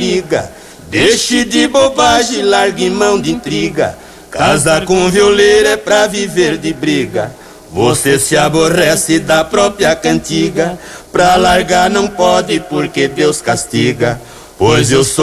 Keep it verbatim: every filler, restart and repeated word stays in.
amiga. Deixe de bobagem, largue mão de intriga. Casar com violeiro é pra viver de briga. Você se aborrece da própria cantiga. Pra largar não pode porque Deus castiga. Pois eu sou